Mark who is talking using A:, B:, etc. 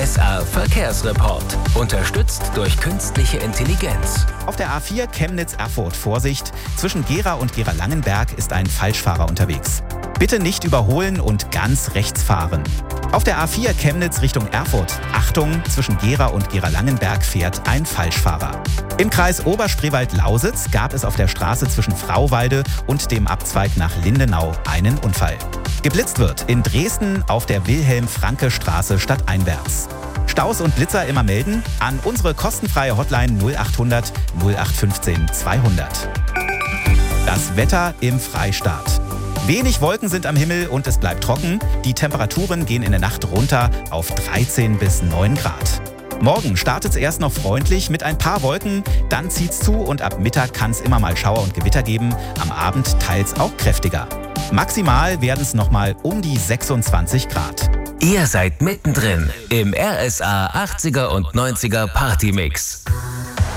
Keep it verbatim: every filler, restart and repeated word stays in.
A: S A Verkehrsreport. Unterstützt durch künstliche Intelligenz.
B: Auf der A vier Chemnitz-Erfurt Vorsicht. Zwischen Gera und Gera-Langenberg ist ein Falschfahrer unterwegs. Bitte nicht überholen und ganz rechts fahren. Auf der A vier Chemnitz Richtung Erfurt. Achtung, zwischen Gera und Gera-Langenberg fährt ein Falschfahrer. Im Kreis Oberspreewald-Lausitz gab es auf der Straße zwischen Frauwalde und dem Abzweig nach Lindenau einen Unfall. Geblitzt wird in Dresden auf der Wilhelm-Franke-Straße stadteinwärts. Staus und Blitzer immer melden an unsere kostenfreie Hotline null achthundert null acht fünfzehn zweihundert. Das Wetter im Freistaat. Wenig Wolken sind am Himmel und es bleibt trocken. Die Temperaturen gehen in der Nacht runter auf dreizehn bis neun Grad. Morgen startet es erst noch freundlich mit ein paar Wolken, dann zieht's zu und ab Mittag kann es immer mal Schauer und Gewitter geben, am Abend teils auch kräftiger. Maximal werden es nochmal um die sechsundzwanzig Grad.
A: Ihr seid mittendrin im R S A achtziger und neunziger Partymix.